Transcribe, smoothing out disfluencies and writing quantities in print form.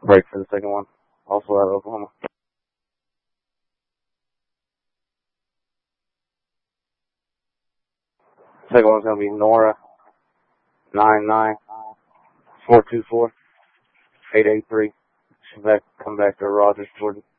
Break for the second one. Also out of Oklahoma. Second one's going to be Nora 99424 883. She's come back to Rogers, Jordan.